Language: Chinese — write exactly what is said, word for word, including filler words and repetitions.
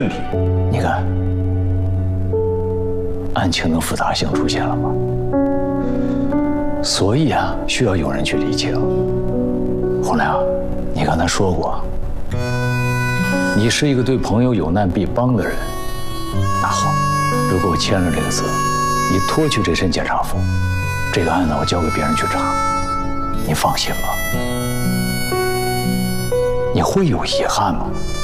问题。你看，案情的复杂性出现了吗？所以啊，需要有人去理清。洪亮，你刚才说过，你是一个对朋友有难必帮的人。那好，如果我签了这个字，你脱去这身检查服，这个案子我交给别人去查，你放心吧。你会有遗憾吗？